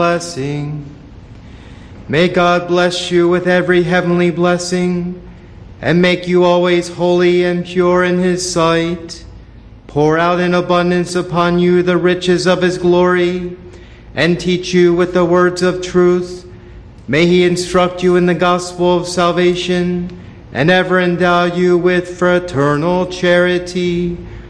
blessing. May God bless you with every heavenly blessing, and make you always holy and pure in his sight. Pour out in abundance upon you the riches of his glory, and teach you with the words of truth. May he instruct you in the gospel of salvation, and ever endow you with fraternal charity,